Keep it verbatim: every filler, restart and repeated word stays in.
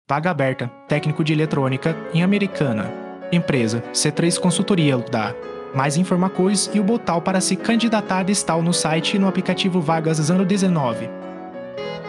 Vaga aberta, técnico de eletrônica, em Americana. Empresa, C três Consultoria da. Mais informações e o botão para se candidatar está no site e no aplicativo Vagas zero dezenove.